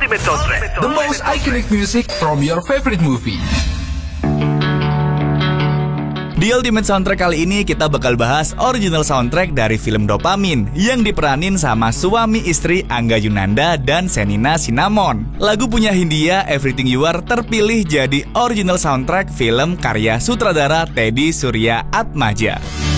Ultimate Soundtrack, the most iconic music from your favorite movie. Di Ultimate Soundtrack kali ini kita bakal bahas original soundtrack dari film Dopamin yang diperanin sama suami istri Angga Yunanda dan Shenina Cinnamon. Lagu punya Hindia, Everything You Are terpilih jadi original soundtrack film karya sutradara Teddy Surya Atmaja.